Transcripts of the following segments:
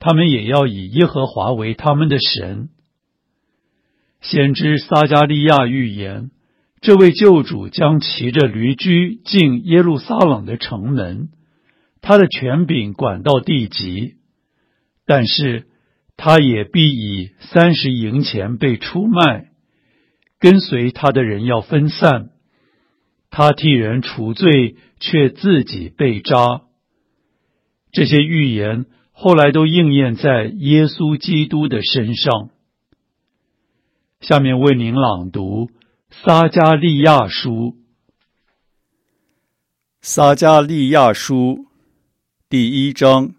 他们也要以耶和华为他们的神。先知撒迦利亚预言，这位救主将骑着驴驹进耶路撒冷的城门，他的权柄管到地极，但是他也必以30银钱被出卖，跟随他的人要分散，他替人除罪，却自己被扎。这些预言后来都应验在耶稣基督的身上。下面为您朗读撒迦利亚书。 撒迦利亚书第1章。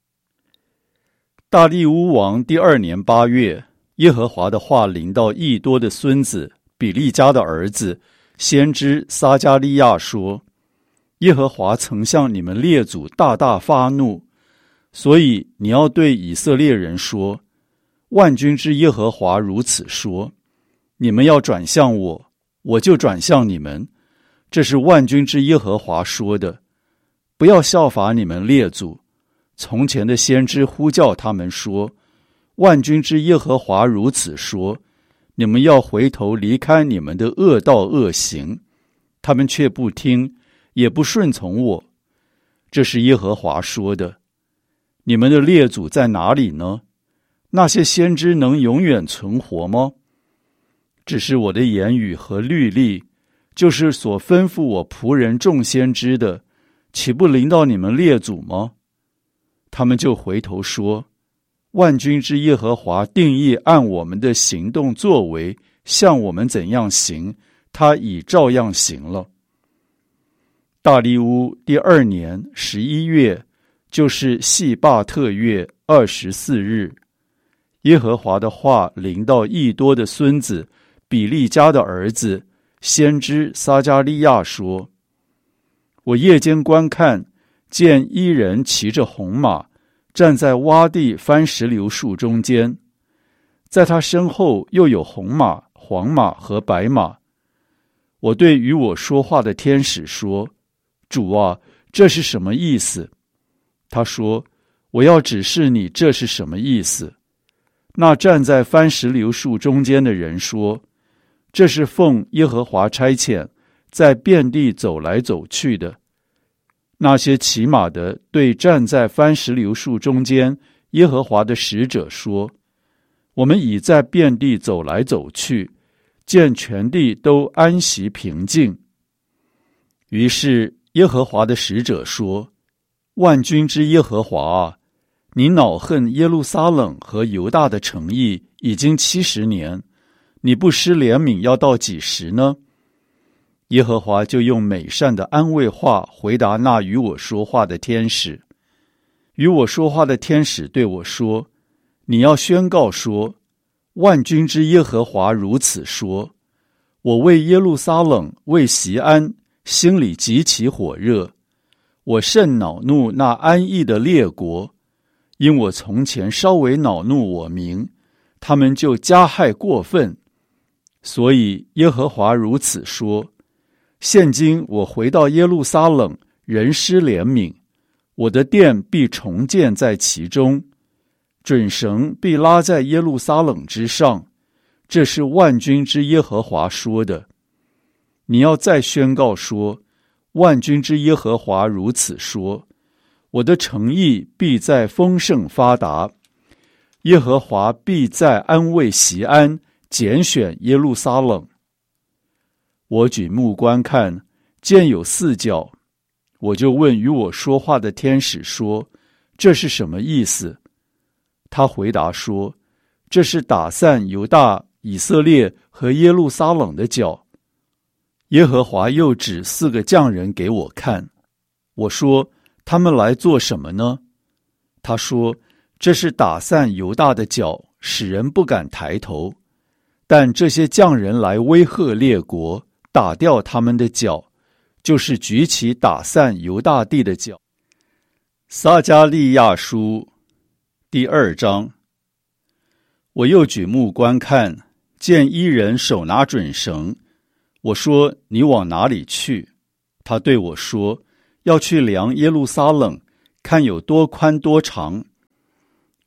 大利乌王第2年8月，耶和华的话临到益多的孙子比利家的儿子先知撒迦利亚说：耶和华曾向你们列祖大大发怒，所以你要对以色列人说，万军之耶和华如此说，你们要转向我，我就转向你们，这是万军之耶和华说的。不要效法你们列祖，从前的先知呼叫他们说，万军之耶和华如此说，你们要回头离开你们的恶道恶行，他们却不听，也不顺从我。这是耶和华说的。你们的列祖在哪里呢？那些先知能永远存活吗？只是我的言语和律例，就是所吩咐我仆人众先知的，岂不临到你们列祖吗？他们就回头说，万军之耶和华定义按我们的行动作为，向我们怎样行，他已照样行了。大利乌第2年11月，就是细巴特月24日，耶和华的话临到益多的孙子比利家的儿子先知撒迦利亚说：我夜间观看，见一人骑着红马，站在洼地番石榴树中间，在他身后又有红马、黄马和白马。我对与我说话的天使说：主啊，这是什么意思？他说：我要指示你这是什么意思。那站在番石榴树中间的人说：这是奉耶和华差遣，在遍地走来走去的。那些骑马的对站在番石榴树中间耶和华的使者说：我们已在遍地走来走去，见全地都安息平静。于是耶和华的使者说：万军之耶和华啊，你恼恨耶路撒冷和犹大的诚意已经70年，你不施怜悯要到几时呢？耶和华就用美善的安慰话回答那与我说话的天使。与我说话的天使对我说：你要宣告说，万军之耶和华如此说，我为耶路撒冷，为锡安，心里极其火热，我甚恼怒那安逸的列国，因我从前稍微恼怒我民，他们就加害过分。所以耶和华如此说，现今我回到耶路撒冷，仍施怜悯，我的殿必重建在其中，准绳必拉在耶路撒冷之上，这是万军之耶和华说的。你要再宣告说，万军之耶和华如此说，我的诚意必在丰盛发达，耶和华必在安慰锡安，拣选耶路撒冷。我举目观看，见有4角，我就问与我说话的天使说：这是什么意思？他回答说：这是打散犹大、以色列和耶路撒冷的角。耶和华又指4个匠人给我看，我说：他们来做什么呢？他说：这是打散犹大的角，使人不敢抬头。但这些匠人来威吓列国，打掉他们的角，就是举起打散犹大地的角。撒迦利亚书第2章。我又举目观看，见一人手拿准绳。我说：你往哪里去？他对我说：要去量耶路撒冷，看有多宽多长。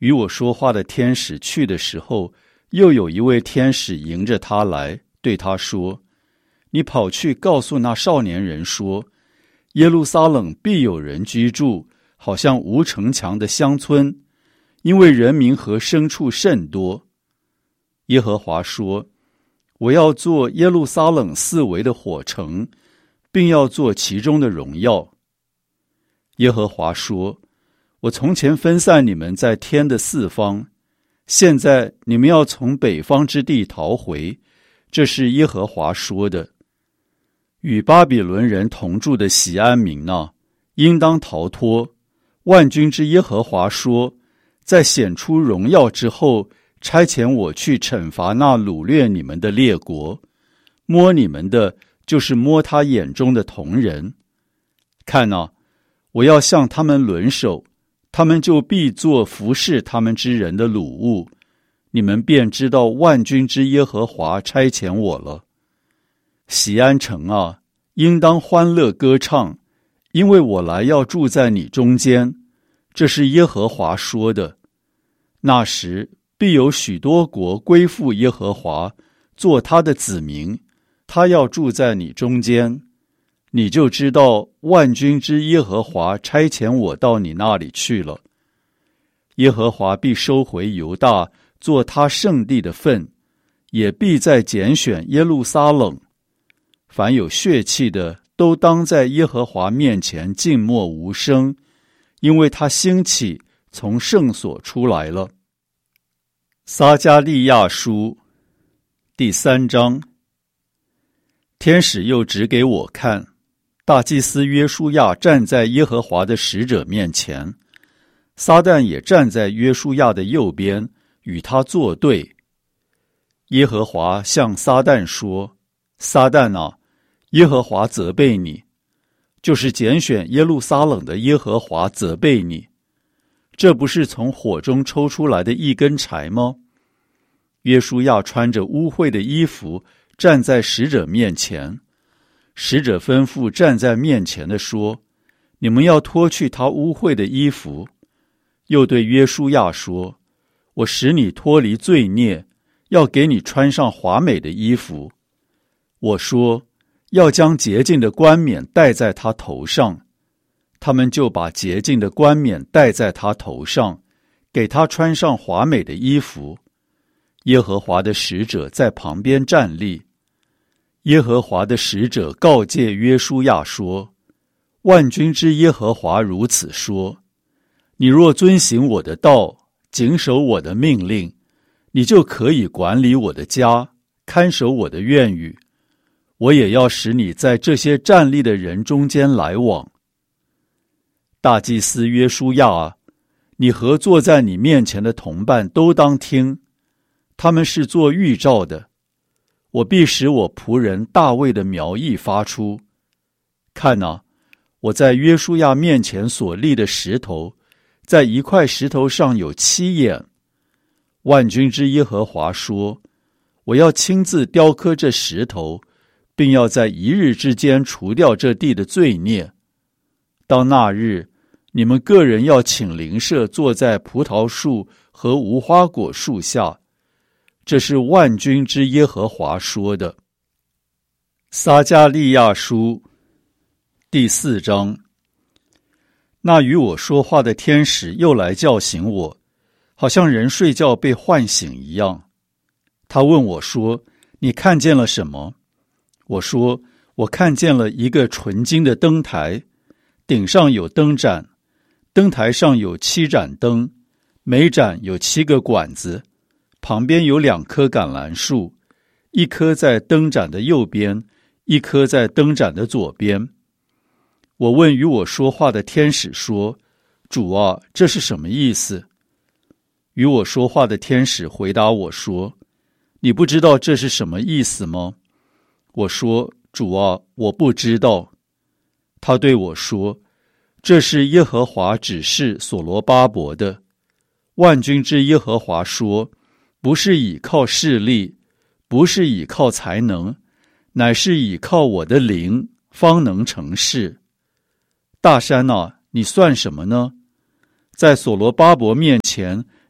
与我说话的天使去的时候，又有一位天使迎着他来，对他说：你跑去告诉那少年人说，耶路撒冷必有人居住，好像无城墙的乡村，因为人民和牲畜甚多。耶和华说：我要做耶路撒冷四围的火城，并要做其中的荣耀。耶和华说：我从前分散你们在天的四方，现在你们要从北方之地逃回，这是耶和华说的。与巴比伦人同住的锡安民哪，应当逃脱。万军之耶和华说：在显出荣耀之后，差遣我去惩罚那掳掠你们的列国，摸你们的，就是摸他眼中的瞳人。看哪，我要向他们抡手，他们就必做服侍他们之人的掳物，你们便知道万军之耶和华差遣我了。锡安城啊，应当欢乐歌唱，因为我来要住在你中间，这是耶和华说的。那时必有许多国归附耶和华，做他的子民，他要住在你中间，你就知道万军之耶和华差遣我到你那里去了。耶和华必收回犹大，做他圣地的份，也必再拣选耶路撒冷。凡有血气的，都当在耶和华面前静默无声，因为他兴起，从圣所出来了。撒迦利亚书第3章。天使又指给我看，大祭司约书亚站在耶和华的使者面前，撒旦也站在约书亚的右边，与他作对。耶和华向撒旦说：撒旦啊，耶和华责备你，就是拣选耶路撒冷的耶和华责备你。这不是从火中抽出来的一根柴吗？约书亚穿着污秽的衣服站在使者面前，使者吩咐站在面前的说：你们要脱去他污秽的衣服。又对约书亚说：我使你脱离罪孽，要给你穿上华美的衣服。我说：要将洁净的冠冕戴在他头上。他们就把洁净的冠冕戴在他头上，给他穿上华美的衣服。耶和华的使者在旁边站立。耶和华的使者告诫约书亚说：万军之耶和华如此说，你若遵行我的道，谨守我的命令，你就可以管理我的家，看守我的院宇。我也要使你在这些站立的人中间来往。大祭司约书亚啊，你和坐在你面前的同伴都当听，他们是做预兆的。我必使我仆人大卫的苗裔发出。看哪，我在约书亚面前所立的石头，在一块石头上有7眼。万军之耶和华说：我要亲自雕刻这石头，并要在1日之间除掉这地的罪孽。到那日，你们个人要请邻舍坐在葡萄树和无花果树下。这是万军之耶和华说的。撒迦利亚书第4章。那与我说话的天使又来叫醒我，好像人睡觉被唤醒一样。他问我说：你看见了什么？我说：我看见了一个纯金的灯台，顶上有灯盏，灯台上有7盏灯，每盏有7个管子，旁边有2棵橄榄树，一棵在灯盏的右边，一棵在灯盏的左边。我问与我说话的天使说：主啊，这是什么意思？与我说话的天使回答我说：你不知道这是什么意思吗？我说：主啊，我不知道。他对我说：这是耶和华指示所罗巴伯的。万军之耶和华说：不是倚靠势力，不是倚靠才能，乃是倚靠我的灵，方能成事。大山啊，你算什么呢？在所罗巴伯面前，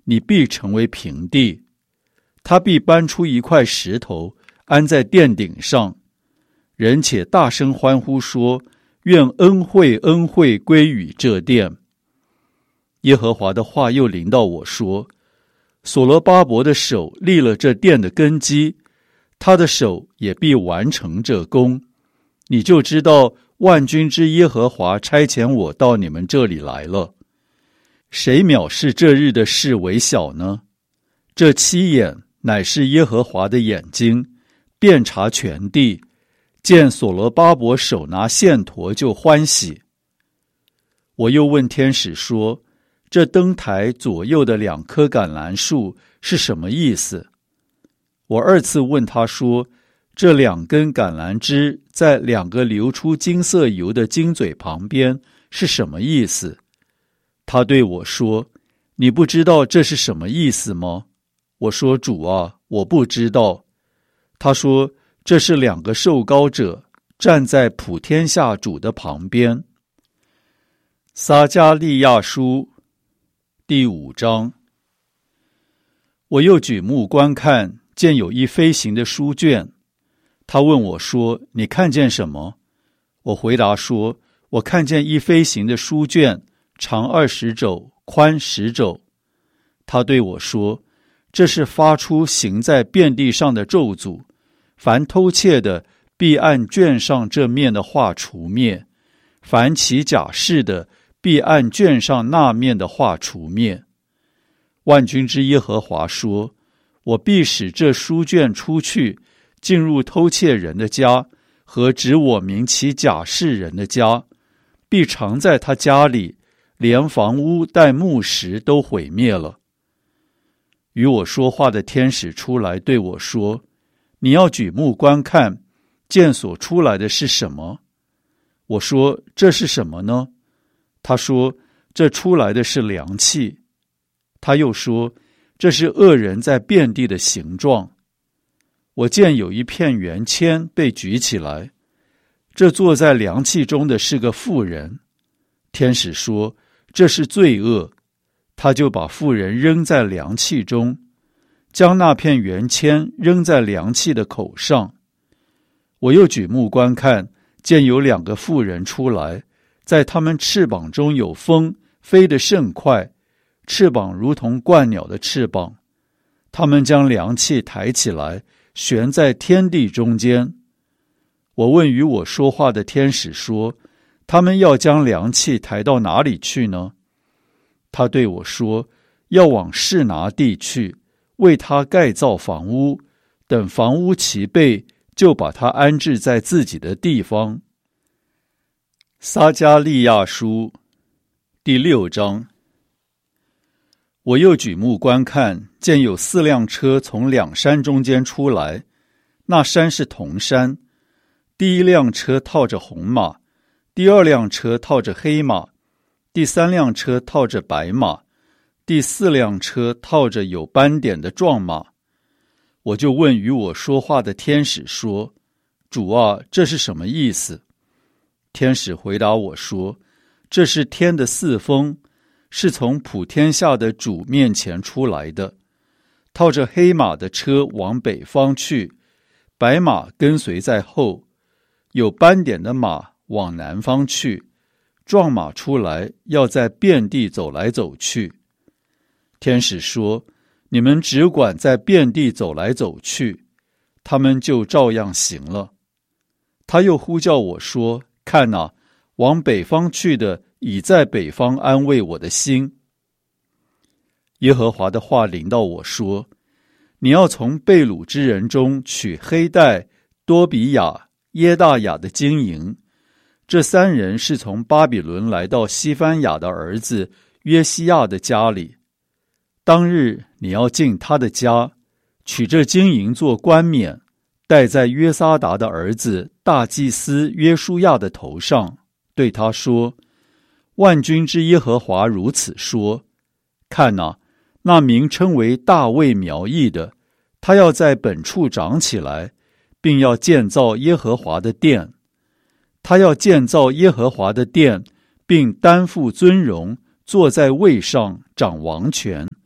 你必成为平地。他必搬出一块石头，安在殿顶上，人且大声欢呼说：愿恩惠恩惠归于这殿。耶和华的话又临到我说：所罗巴伯的手立了这殿的根基，他的手也必完成这工。你就知道万军之耶和华差遣我到你们这里来了。谁藐视这日的事为小呢？这7眼乃是耶和华的眼睛，遍察全地，见所罗巴伯手拿线砣就欢喜。我又问天使说：这灯台左右的2棵橄榄树是什么意思？我2次问他说：这2根橄榄枝在2个流出金色油的金嘴旁边是什么意思？他对我说：你不知道这是什么意思吗？我说：主啊，我不知道。他说：这是2个受膏者站在普天下主的旁边。撒迦利亚书第5章。我又举目观看，见有一飞行的书卷。他问我说：你看见什么？我回答说：我看见一飞行的书卷，长20肘，宽10肘。他对我说：这是发出行在遍地上的咒诅，凡偷窃的必按卷上这面的画除灭，凡起假誓的必按卷上那面的画除灭。万军之耶和华说：我必使这书卷出去，进入偷窃人的家和指我名起假誓人的家，必藏在他家里，连房屋带木石都毁灭了。与我说话的天使出来对我说：你要举目观看，见所出来的是什么？我说：这是什么呢？他说：这出来的是凉气。他又说：这是恶人在遍地的形状。我见有一片圆签被举起来，这坐在凉气中的是个妇人。天使说：这是罪恶。他就把妇人扔在凉气中，将那片圆签扔在凉气的口上。我又举目观看，见有2个妇人出来，在他们翅膀中有风，飞得甚快，翅膀如同鹳鸟的翅膀。他们将凉气抬起来，悬在天地中间。我问与我说话的天使说：他们要将凉气抬到哪里去呢？他对我说：要往示拿地去，为他盖造房屋，等房屋齐备，就把他安置在自己的地方。撒迦利亚书第6章。我又举目观看，见有4辆车从2山中间出来，那山是铜山。第1辆车套着红马，第2辆车套着黑马，第3辆车套着白马，第4辆车套着有斑点的壮马。我就问与我说话的天使说：主啊，这是什么意思？天使回答我说：这是天的4风，是从普天下的主面前出来的。套着黑马的车往北方去，白马跟随在后，有斑点的马往南方去，壮马出来，要在遍地走来走去。天使说：你们只管在遍地走来走去，他们就照样行了。他又呼叫我说：看哪，往北方去的已在北方安慰我的心。耶和华的话临到我说：你要从被掳之人中取黑带、多比亚、耶大雅的金银，这3人是从巴比伦来到西番雅的儿子约西亚的家里。当日你要进他的家，取这金银做冠冕，戴在约撒达的儿子大祭司约书亚的头上，对他说：万军之耶和华如此说：看哪，那名称为大卫苗裔的，他要在本处长起来，并要建造耶和华的殿。他要建造耶和华的殿，并担负尊荣，坐在位上掌王权，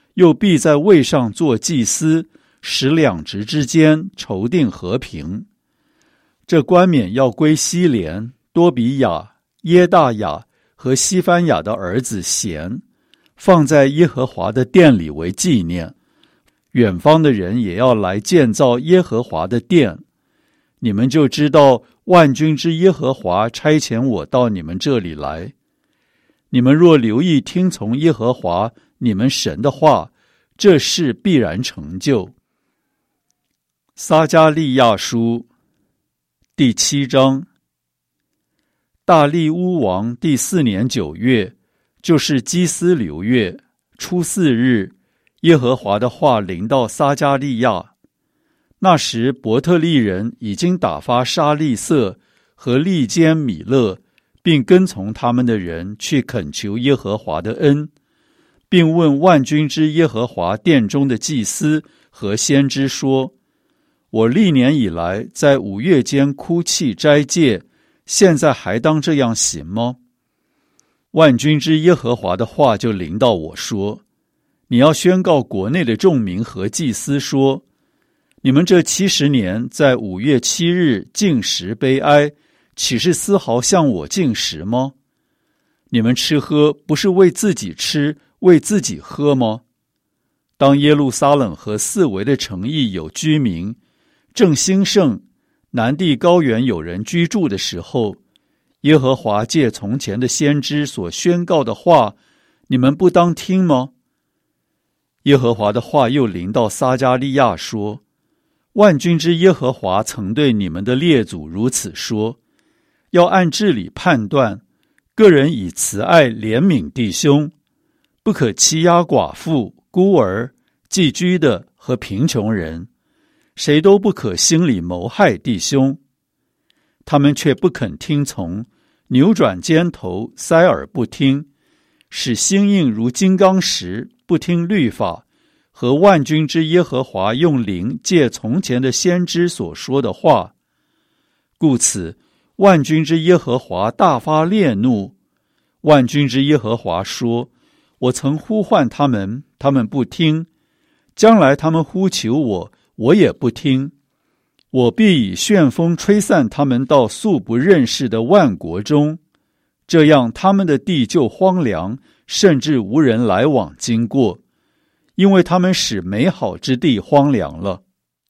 又必在位上做祭司，使两职之间筹定和平。这冠冕要归希连、多比亚、耶大雅和西番雅的儿子贤，放在耶和华的殿里为纪念。远方的人也要来建造耶和华的殿。你们就知道万军之耶和华差遣我到你们这里来。你们若留意听从耶和华你们神的话，这事必然成就。撒迦利亚书第7章。大利乌王第4年9月，就是基斯流月初4日，耶和华的话临到撒迦利亚。那时伯特利人已经打发沙利色和利坚米勒，并跟从他们的人去恳求耶和华的恩，并问万军之耶和华殿中的祭司和先知说：我历年以来在5月间哭泣斋戒，现在还当这样行吗？万军之耶和华的话就临到我说：你要宣告国内的众民和祭司说，你们这70年在5月7日禁食悲哀，岂是丝毫向我禁食吗？你们吃喝不是为自己吃，为自己喝吗？当耶路撒冷和四围的城邑有居民，正兴盛，南地高原有人居住的时候，耶和华借从前的先知所宣告的话，你们不当听吗？耶和华的话又临到撒迦利亚说：万军之耶和华曾对你们的列祖如此说，要按治理判断，个人以慈爱怜悯弟兄，不可欺压寡妇、孤儿、寄居的和贫穷人，谁都不可心里谋害弟兄。他们却不肯听从，扭转肩头，塞耳不听，使心硬如金刚石，不听律法和万军之耶和华用灵借从前的先知所说的话。故此万军之耶和华大发烈怒。万军之耶和华说：我曾呼唤他们，他们不听；将来他们呼求我，我也不听。我必以旋风吹散他们到素不认识的万国中，这样他们的地就荒凉，甚至无人来往经过，因为他们使美好之地荒凉了。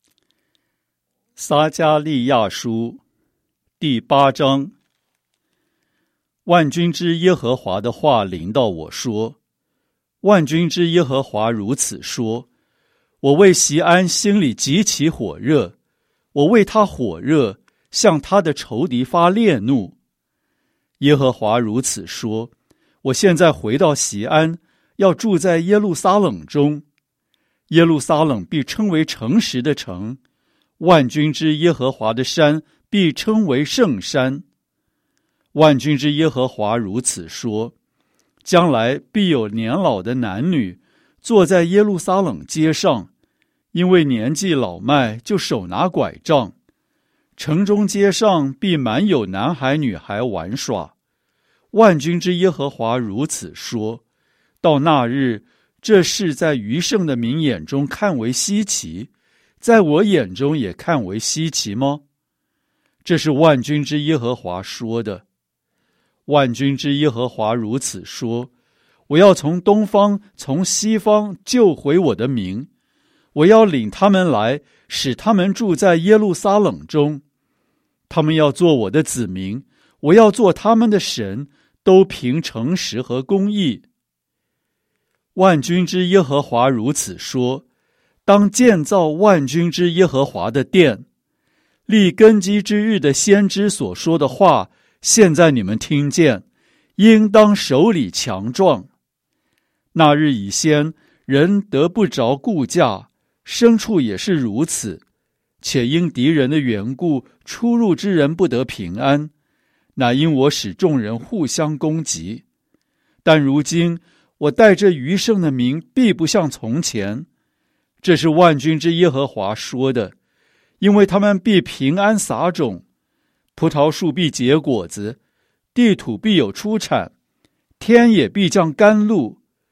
撒迦利亚书第8章。万军之耶和华的话临到我说：万军之耶和华如此说，我为锡安心里极其火热，我为他火热，向他的仇敌发烈怒。耶和华如此说，我现在回到锡安，要住在耶路撒冷中。耶路撒冷必称为诚实的城，万军之耶和华的山必称为圣山。万军之耶和华如此说，将来必有年老的男女坐在耶路撒冷街上，因为年纪老迈，就手拿拐杖。城中街上必满有男孩女孩玩耍。万军之耶和华如此说，到那日，这事在余剩的民眼中看为稀奇，在我眼中也看为稀奇吗？这是万军之耶和华说的。万军之耶和华如此说，我要从东方从西方救回我的民，我要领他们来，使他们住在耶路撒冷中。他们要做我的子民，我要做他们的神，都凭诚实和公义。万军之耶和华如此说，当建造万军之耶和华的殿。立根基之日的先知所说的话，现在你们听见，应当手里强壮。那日以先，人得不着顾价，牲畜也是如此，且因敌人的缘故，出入之人不得平安，乃因我使众人互相攻击。但如今我带着余剩的民，必不像从前。这是万军之耶和华说的，因为他们必平安撒种，葡萄树必结果子，地土必有出产，天也必降甘露。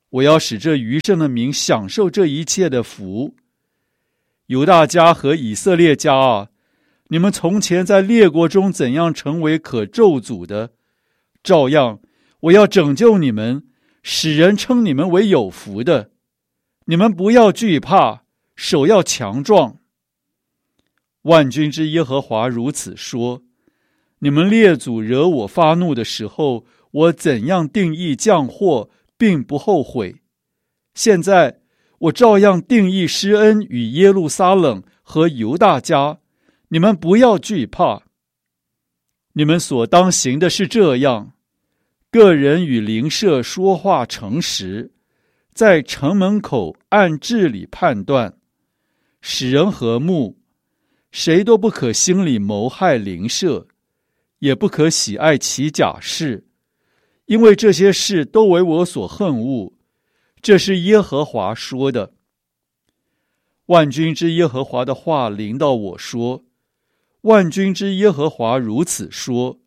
我要使这余剩的民享受这一切的福。犹大家和以色列家啊，你们从前在列国中怎样成为可咒诅的，照样我要拯救你们，使人称你们为有福的。你们不要惧怕，手要强壮。万军之耶和华如此说：你们列祖惹我发怒的时候，我怎样定义降祸，并不后悔。现在我照样定义施恩与耶路撒冷和犹大家，你们不要惧怕。你们所当行的是这样：个人与邻舍说话诚实，在城门口按治理判断，使人和睦。谁都不可心里谋害邻舍，也不可喜爱其假事，因为这些事都为我所恨恶。这是耶和华说的。万军之耶和华的话临到我说：万军之耶和华如此说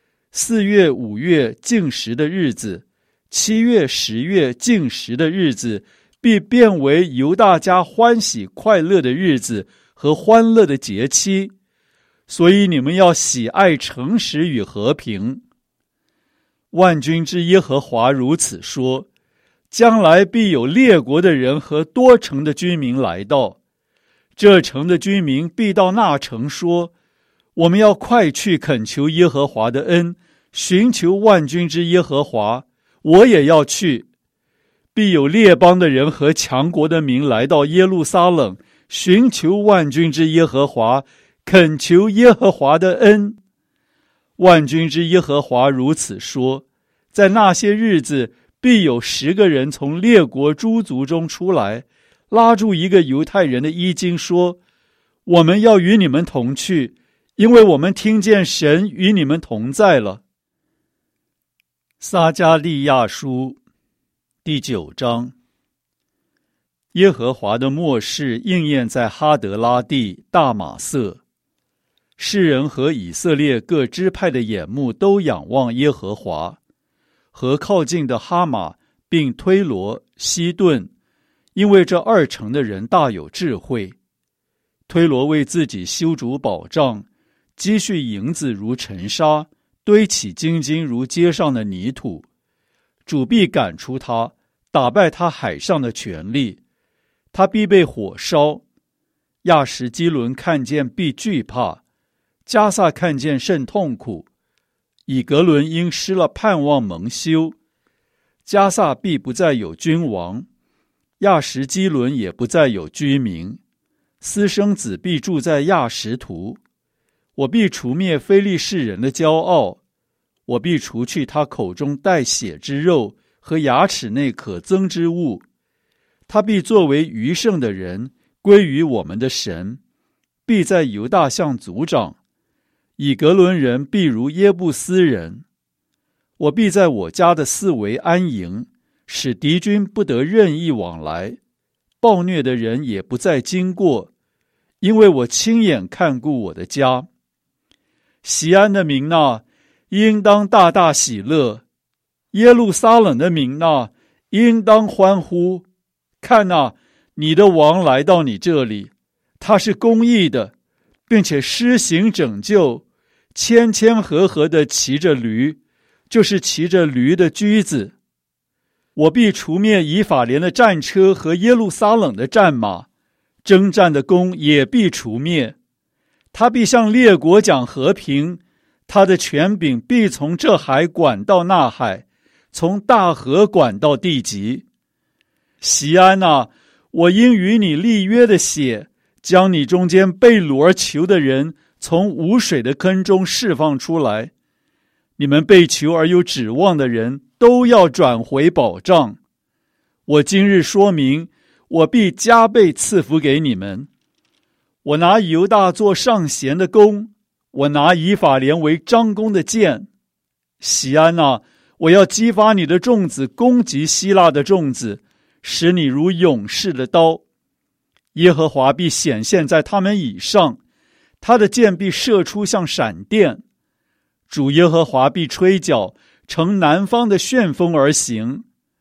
：4月、5月禁食的日子，7月、10月禁食的日子，必变为犹大家欢喜快乐的日子和欢乐的节期，所以你们要喜爱诚实与和平。万军之耶和华如此说：将来必有列国的人和多城的居民来到，这城的居民必到那城说：我们要快去恳求耶和华的恩，寻求万军之耶和华，我也要去。必有列邦的人和强国的民来到耶路撒冷，寻求万军之耶和华，恳求耶和华的恩。万军之耶和华如此说：在那些日子，必有10个人从列国诸族中出来，拉住一个犹太人的衣襟，说：我们要与你们同去，因为我们听见神与你们同在了。撒迦利亚书第9章。耶和华的默示应验在哈德拉地大马色，世人和以色列各支派的眼目都仰望耶和华，和靠近的哈马并推罗、西顿，因为这2城的人大有智慧。推罗为自己修筑保障，积蓄银子如尘沙，堆起金金如街上的泥土。主必赶出他，打败他海上的权力，他必被火烧。亚什基伦看见必惧怕，迦萨看见甚痛苦。以革伦因失了盼望蒙羞，迦萨必不再有君王，亚什基伦也不再有居民。私生子必住在亚什图。我必除灭非利士人的骄傲，我必除去他口中带血之肉和牙齿内可憎之物。他必作为余剩的人，归于我们的神，必在犹大向族长。以革伦人必如耶布斯人。我必在我家的四围安营，使敌军不得任意往来，暴虐的人也不再经过，因为我亲眼看顾我的家。锡安的民哪，应当大大喜乐；耶路撒冷的民哪，应当欢呼。看哪，你的王来到你这里，他是公义的，并且施行拯救，谦谦和和地骑着驴，就是骑着驴的驹子。我必除灭以法莲的战车和耶路撒冷的战马，征战的弓也必除灭。他必向列国讲和平，他的权柄必从这海管到那海，从大河管到地极。锡安啊，我因与你立约的血，将你中间被掳而囚的人从无水的坑中释放出来。你们被囚而有指望的人都要转回保障。我今日说明，我必加倍赐福给你们。我拿犹大做上弦的弓，我拿以法莲为张弓的箭。锡安啊，我要激发你的众子攻击希腊的众子，使你如勇士的刀。耶和华必显现在他们以上，他的箭必射出像闪电。主耶和华必吹角，乘南方的旋风而行。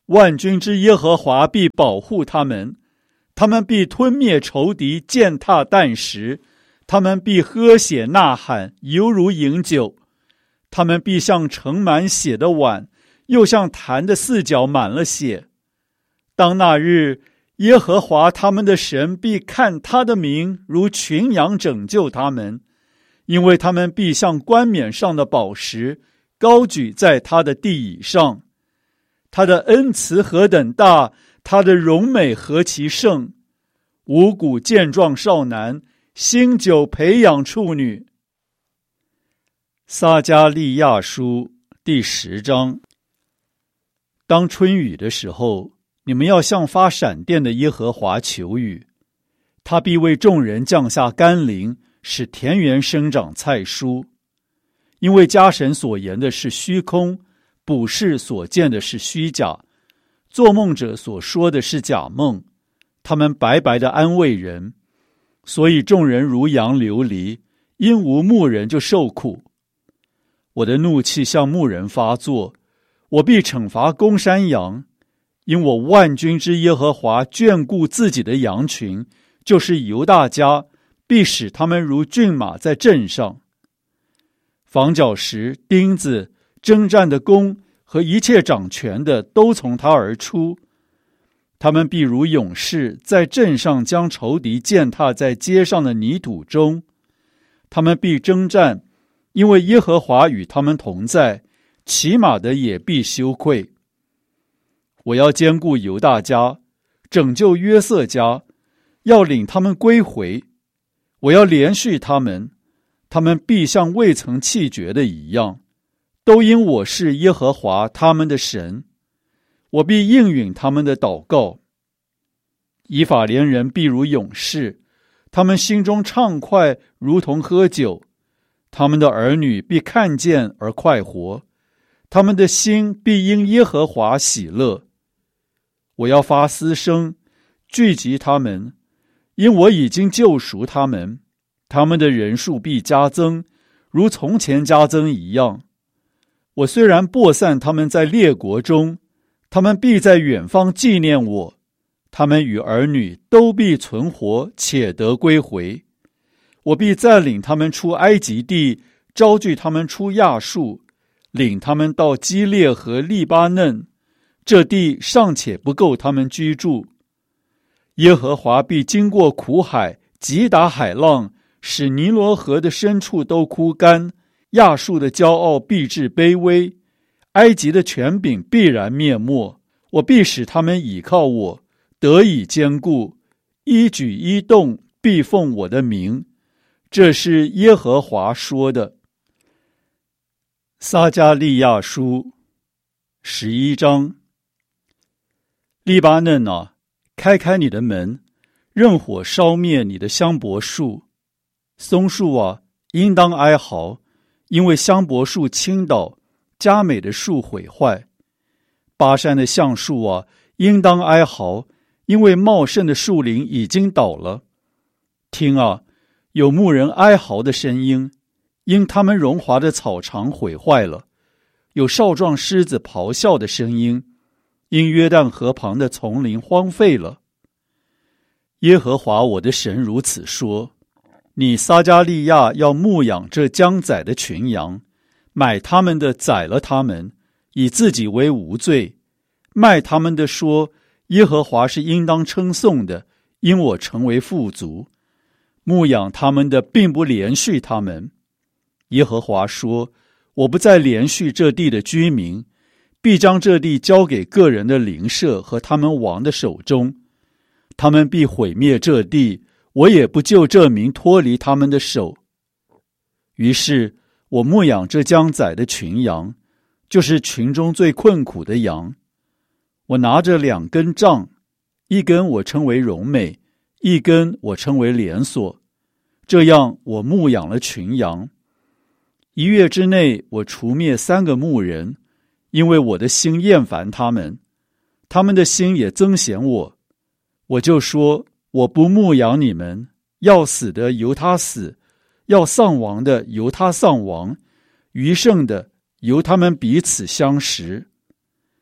万军之耶和华必保护他们，他们必吞灭仇敌，践踏啖食，他们必喝血呐喊，犹如饮酒，他们必像盛满血的碗，又像坛的四角满了血。当那日，耶和华他们的神必看他的名如群羊拯救他们，因为他们必像冠冕上的宝石，高举在他的地椅上。他的恩慈何等大，他的荣美何其盛！五谷健壮少男，新酒培养处女。撒迦利亚书第10章。当春雨的时候，你们要向发闪电的耶和华求雨，他必为众人降下甘霖，使田园生长菜蔬。因为家神所言的是虚空，卜士所见的是虚假，做梦者所说的是假梦，他们白白的安慰人，所以众人如羊流离，因无牧人就受苦。我的怒气向牧人发作，我必惩罚公山羊，因我万军之耶和华眷顾自己的羊群，就是犹大家，必使他们如骏马在阵上。房角石、钉子、征战的弓和一切掌权的都从他而出，他们必如勇士，在阵上将仇敌践踏在街上的泥土中。他们必征战，因为耶和华与他们同在，骑马的也必羞愧。我要兼顾犹大家，拯救约瑟家，要领他们归回。我要连续他们，他们必像未曾弃绝的一样，都因我是耶和华他们的神，我必应允他们的祷告。以法莲人必如勇士，他们心中畅快，如同喝酒。他们的儿女必看见而快活，他们的心必因耶和华喜乐。我要发嘶声，聚集他们，因我已经救赎他们，他们的人数必加增，如从前加增一样。我虽然播散他们在列国中，他们必在远方纪念我，他们与儿女都必存活，且得归回。我必再领他们出埃及地，招聚他们出亚述，领他们到基列和利巴嫩，这地尚且不够他们居住。耶和华必经过苦海，击打海浪，使尼罗河的深处都枯干。亚述的骄傲必至卑微，埃及的权柄必然灭没。我必使他们倚靠我，得以坚固，一举一动必奉我的名。这是耶和华说的。撒迦利亚书11章。利巴嫩啊，开开你的门，任火烧灭你的香柏树。松树啊，应当哀嚎，因为香柏树倾倒，佳美的树毁坏。巴山的橡树啊，应当哀嚎，因为茂盛的树林已经倒了。听啊，有牧人哀嚎的声音，因他们荣华的草场毁坏了；有少壮狮子咆哮的声音，因约旦河旁的丛林荒废了。耶和华我的神如此说：你撒迦利亚要牧养这将宰的群羊，买他们的宰了他们，以自己为无罪；卖他们的说，耶和华是应当称颂的，因我成为富足。牧养他们的并不连续他们。耶和华说：我不再连续这地的居民，必将这地交给个人的邻舍和他们王的手中。他们必毁灭这地，我也不救这民脱离他们的手。于是我牧养这将宰的群羊，就是群中最困苦的羊。我拿着2根杖，一根我称为荣美，一根我称为连锁。这样我牧养了群羊。1月之内，我除灭3个牧人，因为我的心厌烦他们，他们的心也憎嫌我。我就说，我不牧养你们，要死的由他死，要丧亡的由他丧亡，余剩的由他们彼此相食。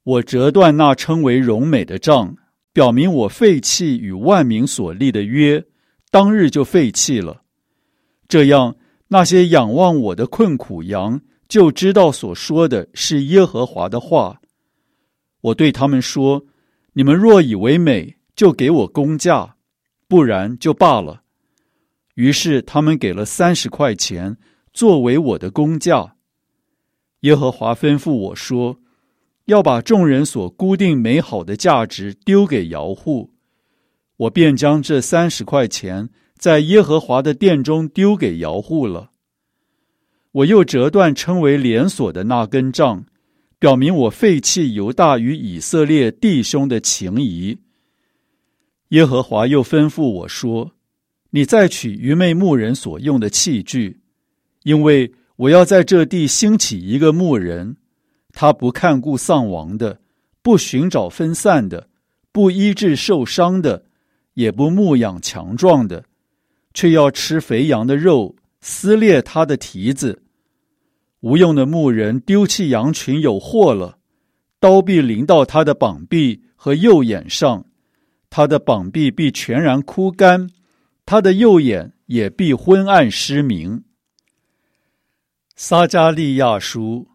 我折断那称为荣美的杖，表明我废弃与万民所立的约，当日就废弃了。这样，那些仰望我的困苦羊就知道所说的是耶和华的话。我对他们说，你们若以为美，就给我工价，不然就罢了。于是他们给了30块钱作为我的工价。耶和华吩咐我说，要把众人所估定美好的价值丢给窑户。我便将这30块钱在耶和华的殿中丢给窑户了。我又折断称为连锁的那根杖，表明我废弃犹大与以色列弟兄的情谊。耶和华又吩咐我说，你再取愚昧牧人所用的器具，因为我要在这地兴起一个牧人，他不看顾丧亡的，不寻找分散的，不医治受伤的，也不牧养强壮的，却要吃肥羊的肉，撕裂他的蹄子。无用的牧人丢弃羊群有祸了，刀必临到他的膀臂和右眼上，他的膀臂必全然枯干，他的右眼也必昏暗失明。撒迦利亚书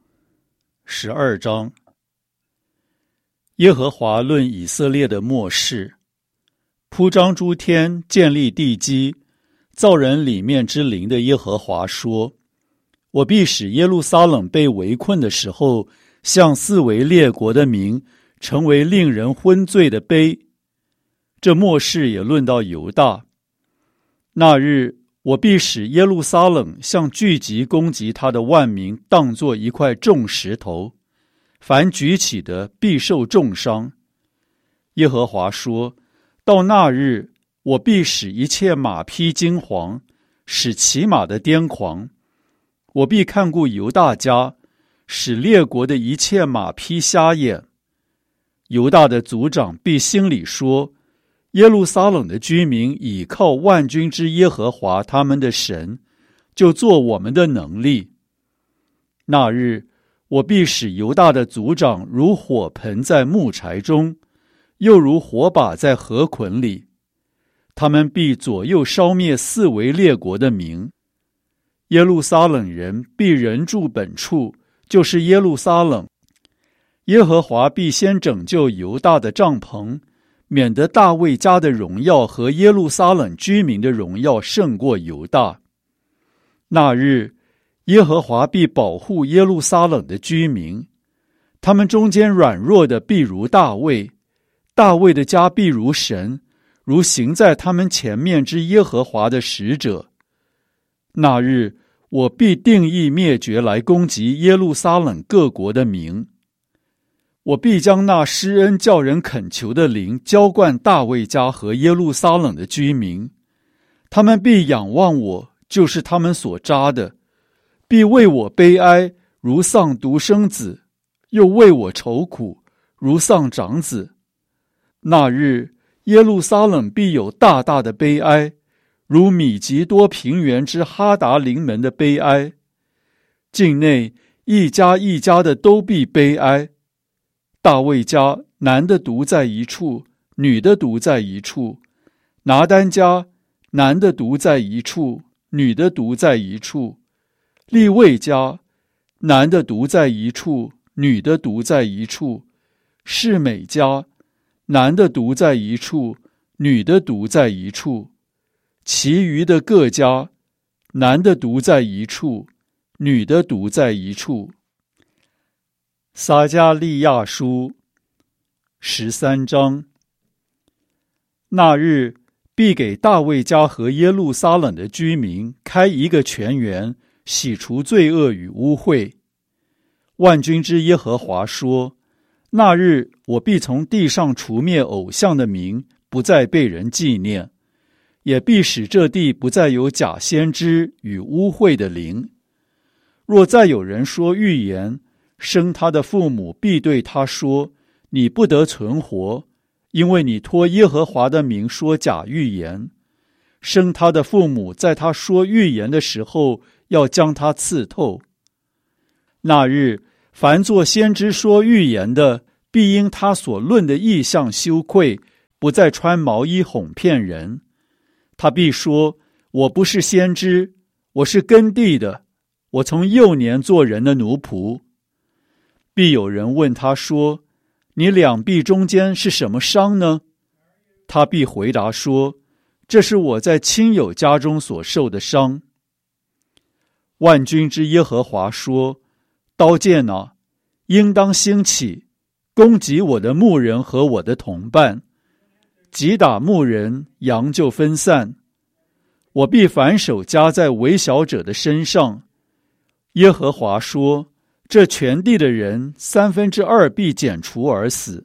12章。耶和华论以色列的末世。铺张诸天，建立地基，造人里面之灵的耶和华说，我必使耶路撒冷被围困的时候，向四围列国的民成为令人昏醉的杯。这末世也论到犹大。那日，我必使耶路撒冷像聚集攻击他的万民当作一块重石头，凡举起的必受重伤。耶和华说，到那日，我必使一切马匹惊惶，使骑马的癫狂。我必看顾犹大家，使列国的一切马匹瞎眼。犹大的族长必心里说，耶路撒冷的居民倚靠万军之耶和华他们的神，就做我们的能力。那日，我必使犹大的族长如火盆在木柴中，又如火把在河捆里。他们必左右烧灭四围列国的民。耶路撒冷人必人住本处，就是耶路撒冷。耶和华必先拯救犹大的帐篷，免得大卫家的荣耀和耶路撒冷居民的荣耀胜过犹大。那日，耶和华必保护耶路撒冷的居民，他们中间软弱的必如大卫，大卫的家必如神，如行在他们前面之耶和华的使者。那日，我必定义灭绝来攻击耶路撒冷各国的民。我必将那施恩叫人恳求的灵浇灌大卫家和耶路撒冷的居民，他们必仰望我，就是他们所扎的，必为我悲哀，如丧独生子，又为我愁苦，如丧长子。那日，耶路撒冷必有大大的悲哀，如米吉多平原之哈达临门的悲哀。境内一家一家的都必悲哀。大卫家男的独在一处，女的独在一处；拿单家男的独在一处，女的独在一处；利未家男的独在一处，女的独在一处；示每家男的独在一处，女的独在一处；其余的各家男的独在一处，女的独在一处。撒迦利亚书13章。那日，必给大卫家和耶路撒冷的居民开一个泉源，洗除罪恶与污秽。万军之耶和华说，那日我必从地上除灭偶像的名，不再被人纪念，也必使这地不再有假先知与污秽的灵。若再有人说预言，生他的父母必对他说，你不得存活，因为你托耶和华的名说假预言。生他的父母在他说预言的时候，要将他刺透。那日，凡作先知说预言的， 必因他所论的异象羞愧，不再穿毛衣哄骗人。他必说，我不是先知，我是耕地的，我从幼年做人的奴仆。必有人问他说，你两臂中间是什么伤呢？他必回答说，这是我在亲友家中所受的伤。万军之耶和华说，刀剑啊，应当兴起，攻击我的牧人和我的同伴，击打牧人，羊就分散。我必反手加在微小者的身上。耶和华说，这全地的人2/3必剪除而死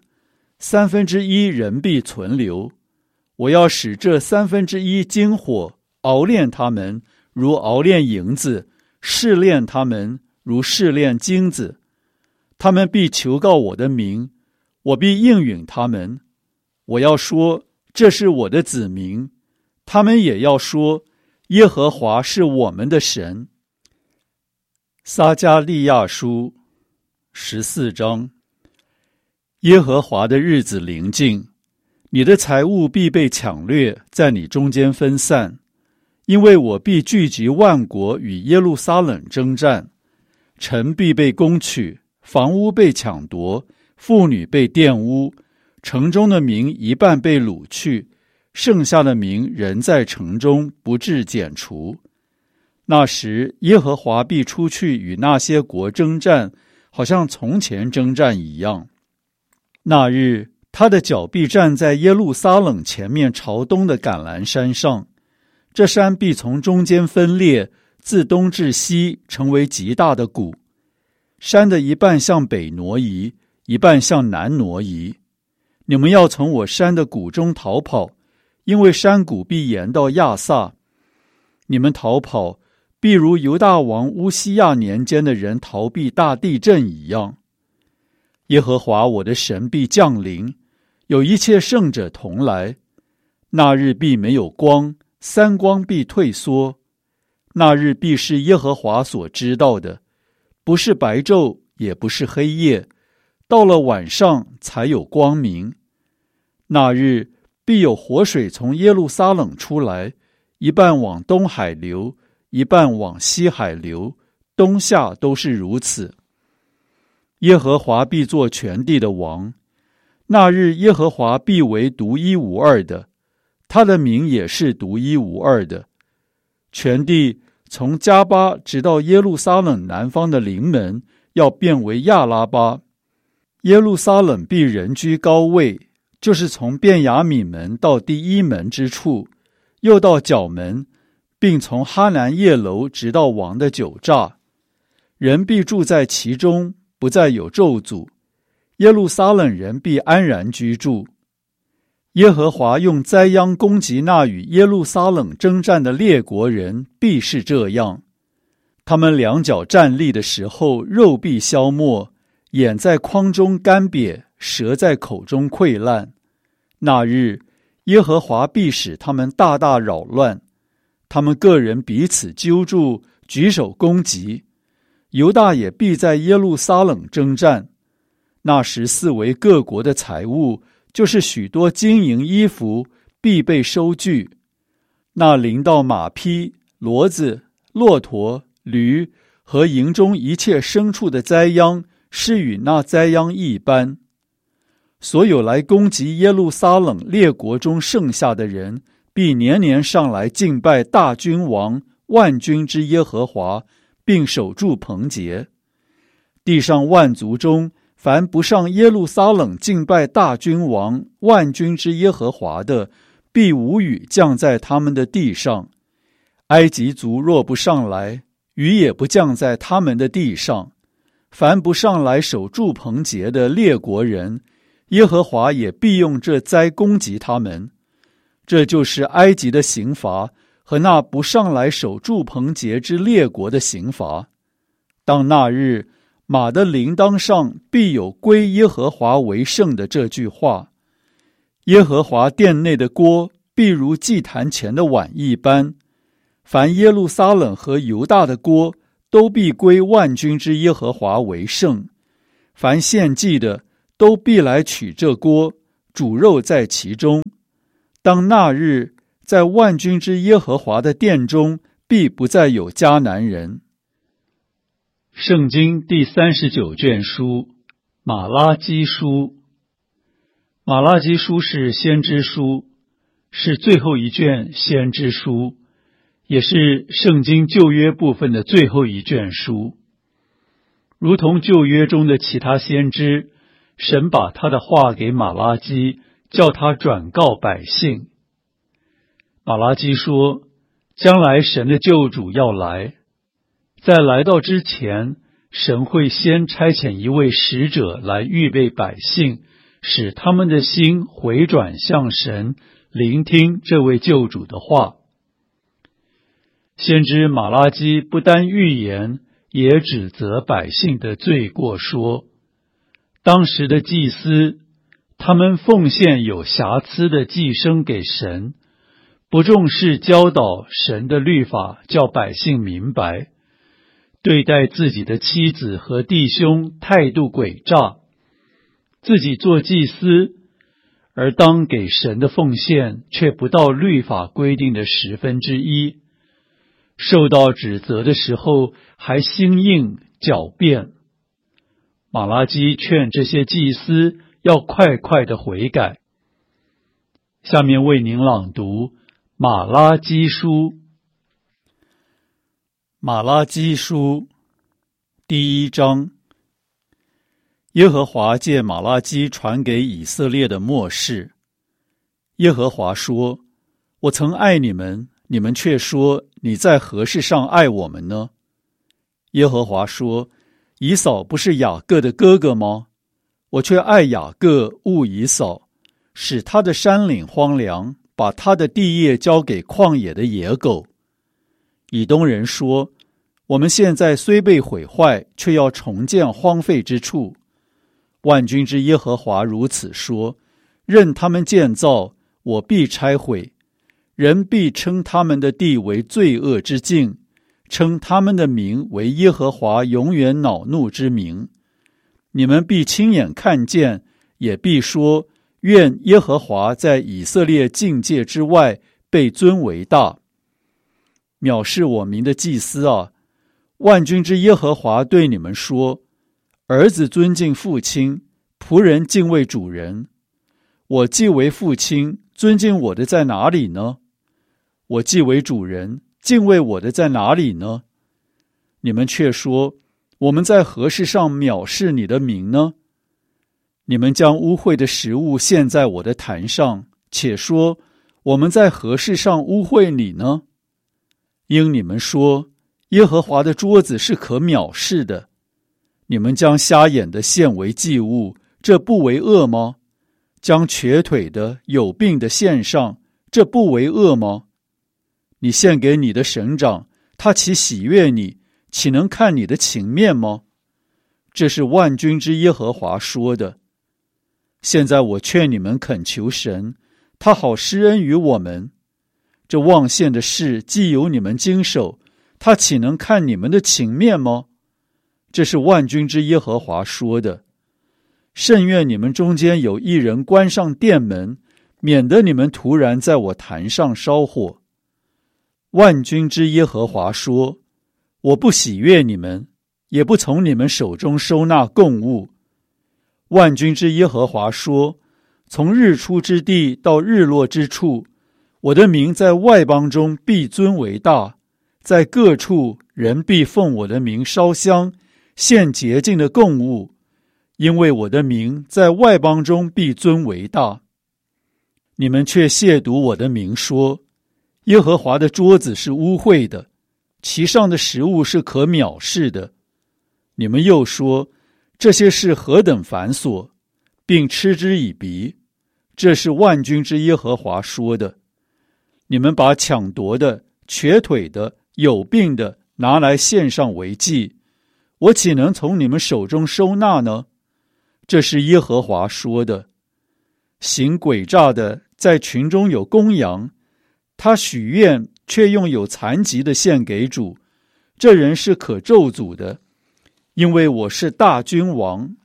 ，1/3人必存留。我要使这1/3经火熬炼他们，如熬炼银子，试炼他们，如试炼金子。他们必求告我的名，我必应允他们。我要说，这是我的子民，他们也要说，耶和华是我们的神。撒迦利亚书14章。耶和华的日子临近，你的财物必被抢掠，在你中间分散，因为我必聚集万国与耶路撒冷征战，城必被攻取，房屋被抢夺，妇女被玷污，城中的民一半被掳去，剩下的民仍在城中，不致剪除。那时，耶和华必出去与那些国征战，好像从前征战一样。那日，他的脚必站在耶路撒冷前面朝东的橄榄山上，这山必从中间分裂，自东至西成为极大的谷。山的一半向北挪移，一半向南挪移。你们要从我山的谷中逃跑，因为山谷必延到亚萨。你们逃跑，必如犹大王乌西亚年间的人逃避大地震一样。耶和华我的神必降临，有一切圣者同来。那日必没有光，三光必退缩。那日必是耶和华所知道的，不是白昼，也不是黑夜，到了晚上才有光明。那日必有活水从耶路撒冷出来，一半往东海流，一半往西海流，冬夏都是如此。耶和华必作全地的王，那日耶和华必为独一无二的，他的名也是独一无二的。全地从加巴直到耶路撒冷南方的临门，要变为亚拉巴。耶路撒冷必人居高位，就是从便雅悯门到第一门之处，又到角门，并从哈南叶楼直到王的酒榨。人必住在其中，不再有咒诅。耶路撒冷人必安然居住。耶和华用灾殃攻击那与耶路撒冷征战的列国人，必是这样。他们两脚站立的时候，肉必消没，眼在眶中干瘪，舌在口中溃烂。那日，耶和华必使他们大大扰乱，他们个人彼此揪住，举手攻击。犹大也必在耶路撒冷征战。那时四围各国的财物，就是许多金银衣服，必被收据。那临到马匹、骡子、骆驼、驴和营中一切牲畜的灾殃，是与那灾殃一般。所有来攻击耶路撒冷列国中剩下的人，必年年上来敬拜大君王万军之耶和华，并守住棚节。地上万族中，凡不上耶路撒冷敬拜大君王万军之耶和华的，必无雨降在他们的地上。埃及族若不上来，雨也不降在他们的地上。凡不上来守住棚节的列国人，耶和华也必用这灾攻击他们。这就是埃及的刑罚和那不上来守住棚节之列国的刑罚。当那日，马的铃铛上必有归耶和华为圣的这句话。耶和华殿内的锅必如祭坛前的碗一般。凡耶路撒冷和犹大的锅，都必归万军之耶和华为圣。凡献祭的， 都必来取这锅，煮肉在其中。当那日，在万军之耶和华的殿中，必不再有迦南人。 圣经第39卷书，马拉基书。马拉基书是先知书，是最后一卷先知书，也是圣经旧约部分的最后一卷书。如同旧约中的其他先知，神把他的话给马拉基，叫他转告百姓。马拉基说，将来神的救主要来，在来到之前，神会先差遣一位使者来预备百姓，使他们的心回转向神，聆听这位救主的话。先知马拉基不单预言，也指责百姓的罪过，说当时的祭司，他们奉献有瑕疵的祭牲给神，不重视教导神的律法，叫百姓明白，对待自己的妻子和弟兄态度诡诈，自己做祭司，而当给神的奉献却不到律法规定的1/10，受到指责的时候还心硬狡辩。马拉基劝这些祭司要快快的悔改。下面为您朗读马拉基书。 马拉基书第1章。耶和华借马拉基传给以色列的末世。耶和华说，我曾爱你们，你们却说，你在何事上爱我们呢？耶和华说，以扫不是雅各的哥哥吗？我却爱雅各，恶以扫，使他的山岭荒凉，把他的地业交给旷野的野狗。以东人说，我们现在虽被毁坏，却要重建荒废之处。万军之耶和华如此说，任他们建造，我必拆毁。人必称他们的地为罪恶之境，称他们的名为耶和华永远恼怒之名。你们必亲眼看见，也必说，愿耶和华在以色列境界之外被尊为大。藐视我名的祭司啊，万军之耶和华对你们说，儿子尊敬父亲，仆人敬畏主人。我既为父亲，尊敬我的在哪里呢？我既为主人，敬畏我的在哪里呢？你们却说，我们在何事上藐视你的名呢？你们将污秽的食物献在我的坛上，且说，我们在何事上污秽你呢？因你们说，耶和华的桌子是可藐视的。你们将瞎眼的献为祭物，这不为恶吗？将瘸腿的、有病的献上，这不为恶吗？你献给你的省长，他岂喜悦你，岂能看你的情面吗？这是万军之耶和华说的。现在我劝你们恳求神，他好施恩于我们。这妄献的事既由你们经手，他岂能看你们的情面吗？这是万军之耶和华说的。甚愿你们中间有一人关上殿门，免得你们突然在我坛上烧火。万军之耶和华说，我不喜悦你们，也不从你们手中收纳供物。万军之耶和华说，从日出之地到日落之处，我的名在外邦中必尊为大，在各处人必奉我的名烧香，献洁净的供物，因为我的名在外邦中必尊为大。你们却亵渎我的名，说耶和华的桌子是污秽的，其上的食物是可藐视的。你们又说，这些事何等繁琐，并嗤之以鼻。这是万军之耶和华说的。你们把抢夺的、瘸腿的、有病的拿来献上为祭，我岂能从你们手中收纳呢？这是耶和华说的。行诡诈的在群中有公羊，他许愿却用有残疾的献给主，这人是可咒诅的。因为我是大君王，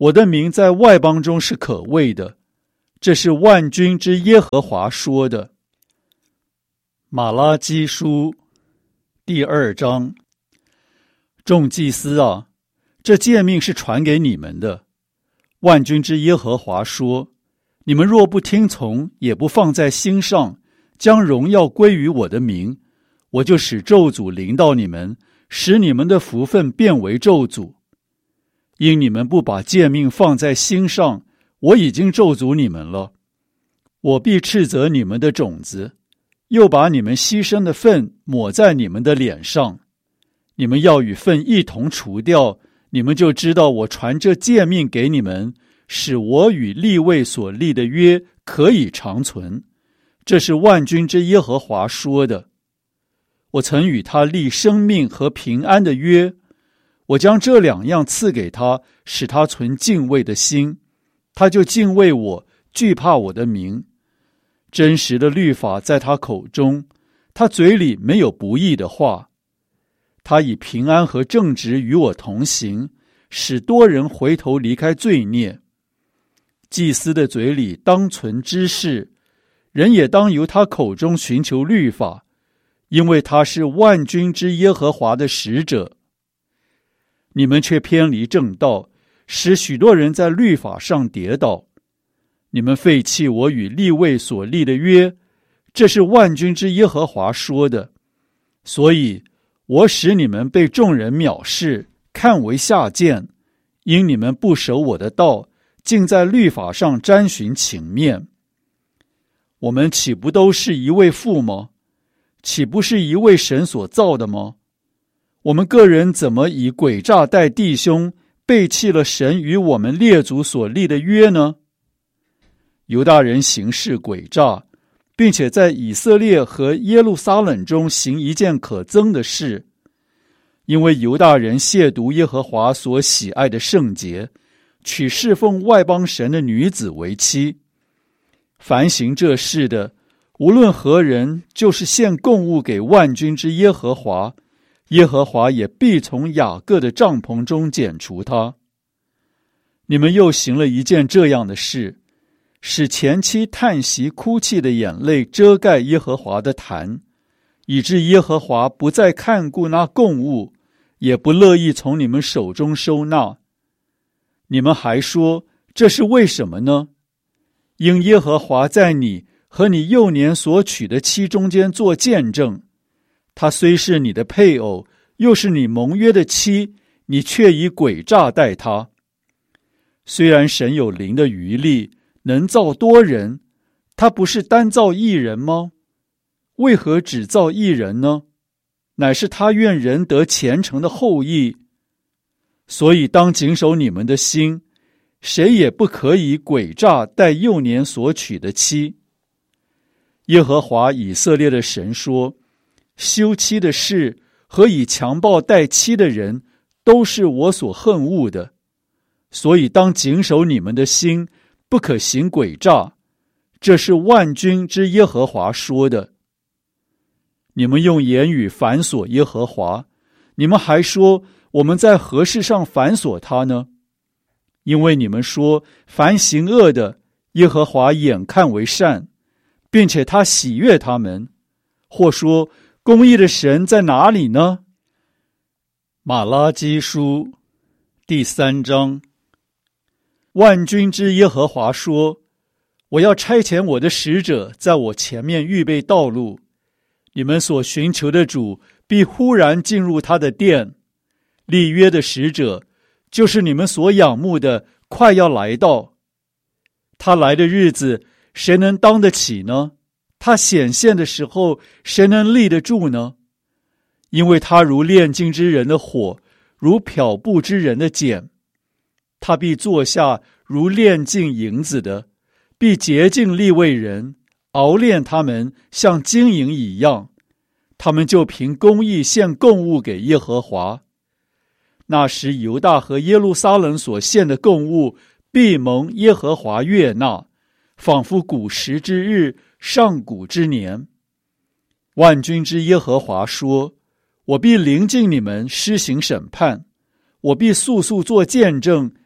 我的名在外邦中是可畏的。这是万军之耶和华说的。马拉基书第2章。众祭司啊，这诫命是传给你们的。万军之耶和华说，你们若不听从，也不放在心上，将荣耀归于我的名，我就使咒诅临到你们，使你们的福分变为咒诅。因你们不把诫命放在心上，我已经咒诅你们了。我必斥责你们的种子，又把你们牺牲的粪抹在你们的脸上。你们要与粪一同除掉，你们就知道我传这诫命给你们，使我与利未所立的约可以长存。这是万军之耶和华说的。我曾与他立生命和平安的约，我将这2样赐给他，使他存敬畏的心，他就敬畏我，惧怕我的名。真实的律法在他口中，他嘴里没有不义的话。他以平安和正直与我同行，使多人回头离开罪孽。祭司的嘴里当存知识，人也当由他口中寻求律法，因为他是万军之耶和华的使者。你们却偏离正道，使许多人在律法上跌倒。你们废弃我与利未所立的约，这是万军之耶和华说的。所以我使你们被众人藐视，看为下贱，因你们不守我的道，竟在律法上沾寻情面。我们岂不都是一位父吗？岂不是一位神所造的吗？我们个人怎么以诡诈待弟兄，背弃了神与我们列祖所立的约呢？犹大人行事诡诈，并且在以色列和耶路撒冷中行一件可憎的事，因为犹大人亵渎耶和华所喜爱的圣洁，娶侍奉外邦神的女子为妻。凡行这事的，无论何人，就是献供物给万军之耶和华，耶和华也必从雅各的帐篷中剪除他。你们又行了一件这样的事，使前妻叹息哭泣的眼泪遮盖耶和华的坛，以致耶和华不再看顾那供物，也不乐意从你们手中收纳。你们还说，这是为什么呢？因耶和华在你和你幼年所娶的妻中间做见证，她虽是你的配偶，又是你盟约的妻，你却以诡诈待她。虽然神有灵的余力，能造多人，他不是单造一人吗？为何只造一人呢？乃是他愿人得虔诚的后裔。所以当谨守你们的心，谁也不可以诡诈待幼年所娶的妻。耶和华以色列的神说，休妻的事和以强暴待妻的人，都是我所恨恶的。所以当谨守你们的心，不可行诡诈，这是万军之耶和华说的。你们用言语反锁耶和华，你们还说，我们在何事上反锁他呢？因为你们说，凡行恶的，耶和华眼看为善，并且他喜悦他们。或说，公义的神在哪里呢？马拉基书第3章。万军之耶和华说，我要差遣我的使者在我前面预备道路，你们所寻求的主必忽然进入他的殿。立约的使者，就是你们所仰慕的，快要来到。他来的日子，谁能当得起呢？他显现的时候，谁能立得住呢？因为他如炼金之人的火，如漂布之人的碱。他必坐下如炼尽银子的，必洁净利未人，熬炼他们像金银一样。他们就凭公义献供物给耶和华。那时犹大和耶路撒冷所献的供物，必蒙耶和华悦纳，仿佛古时之日，上古之年。万军之耶和华说，我必临近你们施行审判，我必速速做见证，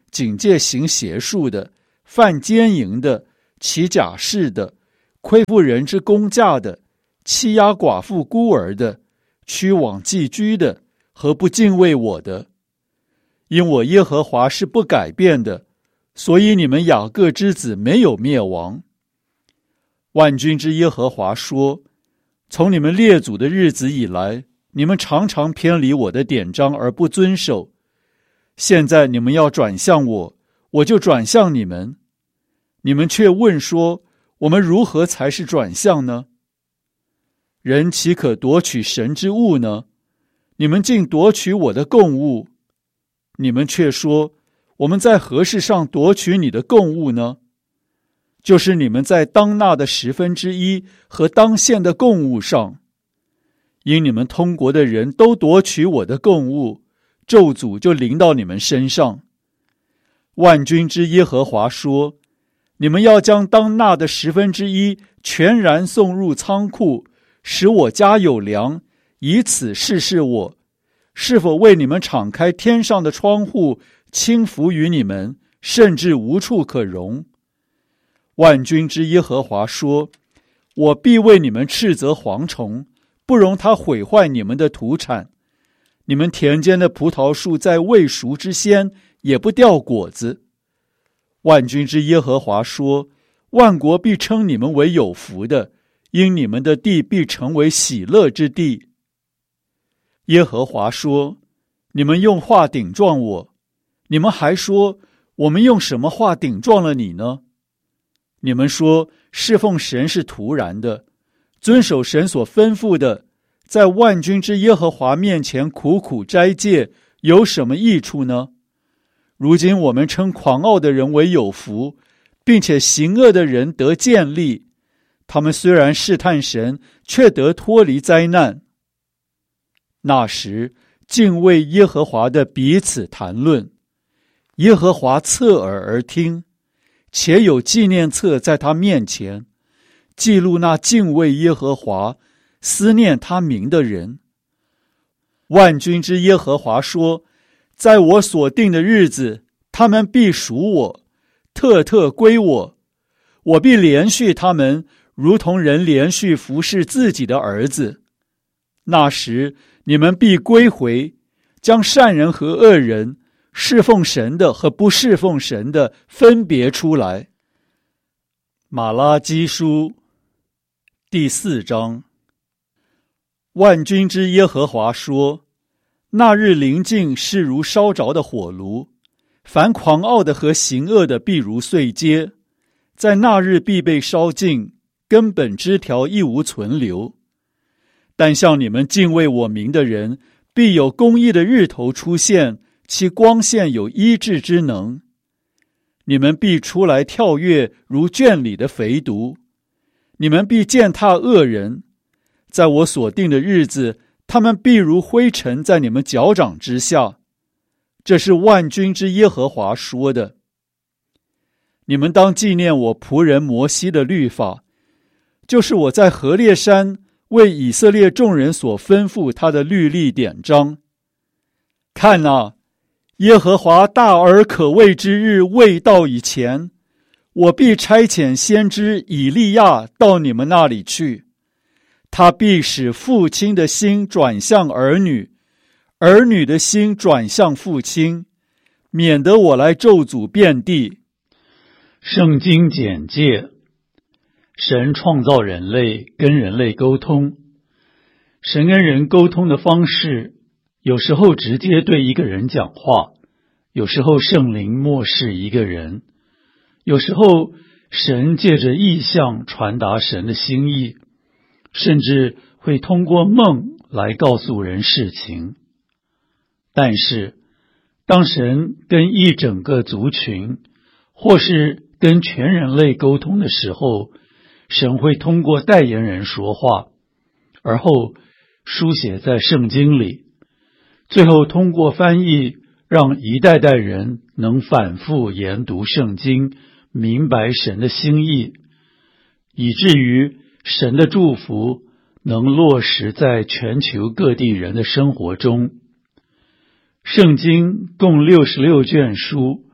警戒行邪术的，犯奸淫的，起假誓的，亏负人之公价的，欺压寡妇孤儿的，屈枉寄居的，和不敬畏我的。因我耶和华是不改变的，所以你们雅各之子没有灭亡。万军之耶和华说，从你们列祖的日子以来，你们常常偏离我的典章而不遵守。现在你们要转向我，我就转向你们。你们却问说，我们如何才是转向呢？人岂可夺取神之物呢？你们竟夺取我的供物。你们却说，我们在何事上夺取你的供物呢？就是你们在当纳的1/10和当献的供物上。因你们通国的人都夺取我的供物，咒诅就临到你们身上。万军之耶和华说，你们要将当纳的1/10全然送入仓库，使我家有粮，以此试试我，是否为你们敞开天上的窗户，倾福于你们，甚至无处可容。万军之耶和华说，我必为你们斥责蝗虫，不容它毁坏你们的土产。你们田间的葡萄树在未熟之先也不掉果子。万军之耶和华说，万国必称你们为有福的，因你们的地必成为喜乐之地。耶和华说，你们用话顶撞我。你们还说，我们用什么话顶撞了你呢？你们说，侍奉神是徒然的，遵守神所吩咐的，在万军之耶和华面前苦苦斋戒，有什么益处呢？如今我们称狂傲的人为有福，并且行恶的人得建立。他们虽然试探神，却得脱离灾难。那时，敬畏耶和华的彼此谈论，耶和华侧耳而听，且有纪念册在他面前，记录那敬畏耶和华、思念他名的人。万军之耶和华说，在我所定的日子，他们必属我，特特归我。我必连续他们，如同人连续服侍自己的儿子。那时，你们必归回，将善人和恶人、侍奉神的和不侍奉神的分别出来。马拉基书第4章。万军之耶和华说，那日临近是如烧着的火炉，凡狂傲的和行恶的必如碎秸，在那日必被烧尽，根本枝条一无存留。但像你们敬畏我名的人，必有公义的日头出现，其光线有医治之能。你们必出来跳跃，如圈里的肥犊。你们必践踏恶人，在我所定的日子，他们必如灰尘在你们脚掌之下。这是万军之耶和华说的。你们当纪念我仆人摩西的律法，就是我在何烈山为以色列众人所吩咐他的律例典章。看哪，耶和华大而可畏之日未到以前，我必差遣先知以利亚到你们那里去。他必使父亲的心转向儿女，儿女的心转向父亲，免得我来咒诅遍地。 圣经简介：神创造人类，跟人类沟通。神跟人沟通的方式，有时候直接对一个人讲话，有时候圣灵默示一个人，有时候神借着异象传达神的心意，甚至会通过梦来告诉人事情。但是，当神跟一整个族群，或是跟全人类沟通的时候，神会通过代言人说话，而后书写在圣经里，最后通过翻译，让一代代人能反复研读圣经，明白神的心意，以至于神的祝福能落实在全球各地人的生活中。圣经共66卷书，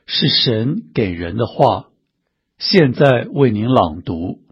是神给人的话，现在为您朗读。